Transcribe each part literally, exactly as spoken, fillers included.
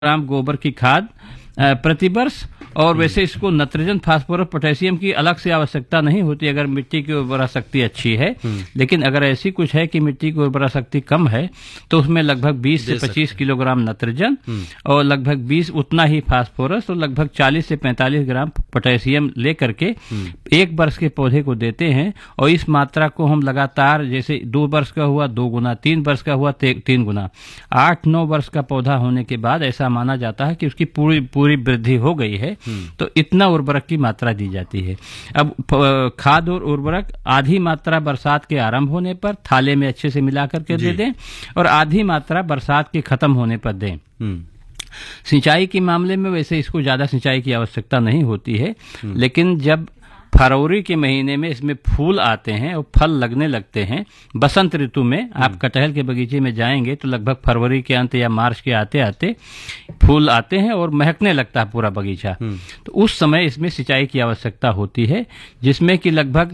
ग्राम गोबर की खाद प्रति वर्ष। और वैसे इसको नाइट्रोजन, फास्फोरस, पोटेशियम की अलग से आवश्यकता नहीं होती अगर मिट्टी की उर्वरा शक्ति अच्छी है। लेकिन अगर ऐसी कुछ है कि मिट्टी की उर्वरा शक्ति कम है तो उसमें लगभग बीस से पच्चीस किलोग्राम नाइट्रोजन और लगभग बीस उतना ही फास्फोरस और लगभग चालीस से पैंतालीस ग्राम पोटेशियम लेकर के एक वर्ष के पौधे को देते हैं। और इस मात्रा को हम लगातार, जैसे दो वर्ष का हुआ दो गुना, तीन वर्ष का हुआ तीन गुना, आठ नौ वर्ष का पौधा होने के बाद ऐसा माना जाता है कि उसकी पूरी पूरी वृद्धि हो गई है तो इतना उर्वरक की मात्रा दी जाती है। अब खाद और उर्वरक आधी मात्रा बरसात के आरंभ होने पर थाले में अच्छे से मिला करके दे दें और आधी मात्रा बरसात के खत्म होने पर दें। सिंचाई के मामले में वैसे इसको ज्यादा सिंचाई की आवश्यकता नहीं होती है, लेकिन जब फरवरी के महीने में इसमें फूल आते हैं और फल लगने लगते हैं, बसंत ऋतु में आप कटहल के बगीचे में जाएंगे तो लगभग फरवरी के अंत या मार्च के आते आते फूल आते हैं और महकने लगता है पूरा बगीचा। तो उस समय इसमें सिंचाई की आवश्यकता होती है, जिसमें कि लगभग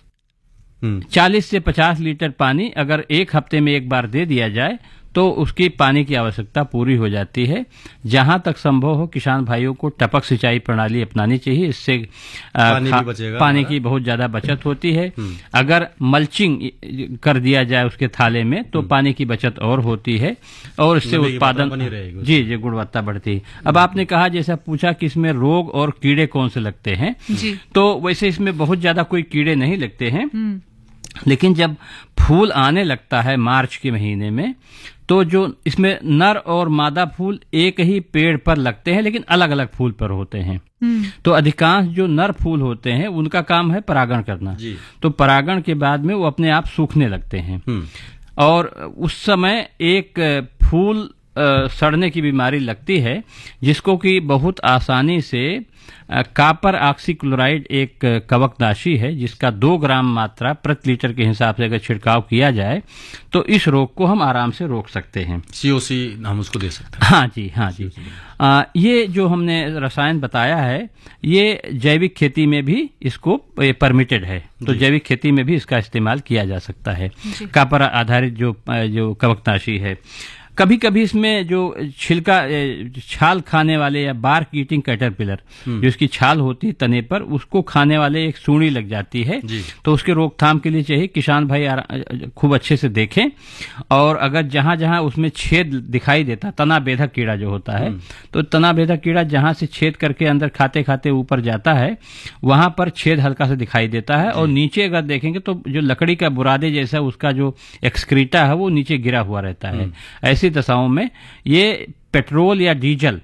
चालीस से पचास लीटर पानी अगर एक हफ्ते में एक बार दे दिया जाए तो उसकी पानी की आवश्यकता पूरी हो जाती है। जहां तक संभव हो किसान भाइयों को टपक सिंचाई प्रणाली अपनानी चाहिए, इससे पानी, भी बचेगा, पानी की बहुत ज्यादा बचत होती है। अगर मल्चिंग कर दिया जाए उसके थाले में तो पानी की बचत और होती है और इससे उत्पादन जी जी गुणवत्ता बढ़ती है। अब आपने कहा, जैसा पूछा कि इसमें रोग और कीड़े कौन से लगते हैं, तो वैसे इसमें बहुत ज्यादा कोई कीड़े नहीं लगते हैं, लेकिन जब फूल आने लगता है मार्च के महीने में तो जो इसमें नर और मादा फूल एक ही पेड़ पर लगते हैं लेकिन अलग अलग फूल पर होते हैं। तो अधिकांश जो नर फूल होते हैं उनका काम है परागण करना, तो परागण के बाद में वो अपने आप सूखने लगते हैं और उस समय एक फूल सड़ने की बीमारी लगती है जिसको कि बहुत आसानी से कॉपर ऑक्सीक्लोराइड एक कवकनाशी है जिसका दो ग्राम मात्रा प्रति लीटर के हिसाब से अगर छिड़काव किया जाए तो इस रोग को हम आराम से रोक सकते हैं। सीओसी हम उसको दे सकते हैं। हाँ जी, हाँ जी। आ, ये जो हमने रसायन बताया है ये जैविक खेती में भी इसको परमिटेड है, तो जैविक खेती में भी इसका इस्तेमाल किया जा सकता है। कॉपर आधारित जो जो कवकनाशी है, कभी कभी इसमें जो छिलका छाल खाने वाले या बार्क ईटिंग कैटरपिलर जो इसकी छाल होती है तने पर, उसको खाने वाले एक सूंडी लग जाती है, तो उसके रोकथाम के लिए चाहिए किसान भाई खूब अच्छे से देखें। और अगर जहां जहां उसमें छेद दिखाई देता, तना बेधक कीड़ा जो होता है, तो तना बेधक कीड़ा जहां से छेद करके अंदर खाते खाते ऊपर जाता है वहां पर छेद हल्का से दिखाई देता है और नीचे अगर देखेंगे तो जो लकड़ी का बुरादे जैसा उसका जो एक्सक्रीटा है वो नीचे गिरा हुआ रहता है। ऐसी दशाओं में ये पेट्रोल या डीजल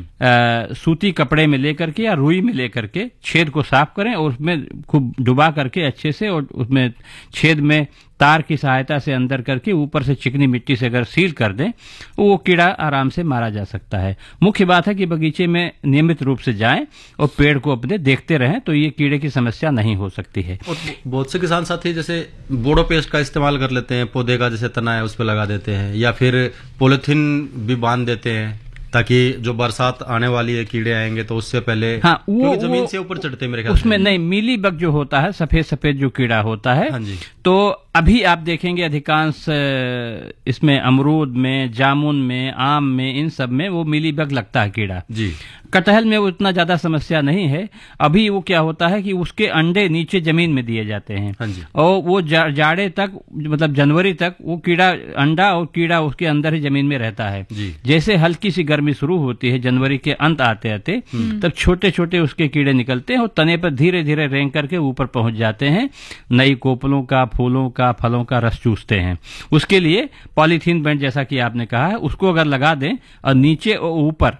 आ, सूती कपड़े में लेकर के या रुई में लेकर के छेद को साफ करें और उसमें खूब डुबा करके अच्छे से, और उसमें छेद में तार की सहायता से अंदर करके ऊपर से चिकनी मिट्टी से अगर सील कर दें तो वो कीड़ा आराम से मारा जा सकता है। मुख्य बात है कि बगीचे में नियमित रूप से जाएं और पेड़ को अपने देखते रहें तो ये कीड़े की समस्या नहीं हो सकती है। और बहुत से किसान साथी जैसे बोडो पेस्ट का इस्तेमाल कर लेते हैं, पौधे का जैसे तना है उस पर लगा देते हैं, या फिर पॉलिथीन भी बांध देते हैं ताकि जो बरसात आने वाली है कीड़े आएंगे तो उससे पहले, हाँ, वो जमीन से ऊपर चढ़ते मेरे ख्याल उसमें नहीं, मीली बग जो होता है, सफेद सफेद जो कीड़ा होता है, हाँ जी। तो अभी आप देखेंगे अधिकांश इसमें अमरूद में, जामुन में, आम में, इन सब में वो मीली बग लगता है कीड़ा जी। कटहल में वो उतना ज्यादा समस्या नहीं है। अभी वो क्या होता है कि उसके अंडे नीचे जमीन में दिए जाते हैं, हाँ जी। और वो जा, जाड़े तक मतलब जनवरी तक वो कीड़ा, अंडा और कीड़ा उसके अंदर ही जमीन में रहता है जी। जैसे हल्की सी गर्मी शुरू होती है जनवरी के अंत आते आते, तब छोटे छोटे उसके कीड़े निकलते हैं और तने पर धीरे धीरे रेंग करके ऊपर पहुंच जाते हैं, नई कोपलों का, फूलों का, फलों का रस चूसते हैं। उसके लिए पॉलीथीन बैंड जैसा कि आपने कहा है उसको अगर लगा दें और नीचे और ऊपर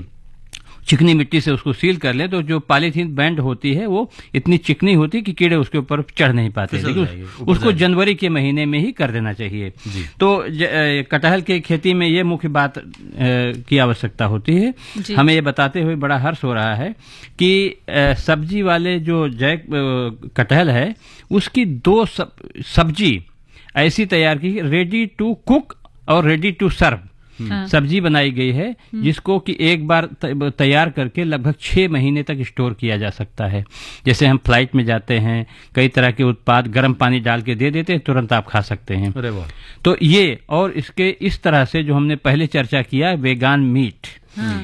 चिकनी मिट्टी से उसको सील कर ले तो जो पॉलीथीन बैंड होती है वो इतनी चिकनी होती है कि कीड़े उसके ऊपर चढ़ नहीं पाते, लेकिन उसको जनवरी के महीने में ही कर देना चाहिए। तो कटहल की खेती में ये मुख्य बात की आवश्यकता होती है। हमें ये बताते हुए बड़ा हर्ष हो रहा है कि सब्जी वाले जो जय कटहल है उसकी दो सब, सब्जी ऐसी तैयार की, रेडी टू कुक और रेडी टू सर्व सब्जी बनाई गई है जिसको कि एक बार तैयार करके लगभग छह महीने तक स्टोर किया जा सकता है। जैसे हम फ्लाइट में जाते हैं, कई तरह के उत्पाद गर्म पानी डाल के दे देते हैं, तुरंत आप खा सकते हैं। अरे वाह। तो ये और इसके इस तरह से जो हमने पहले चर्चा किया वेगान मीट, हाँ।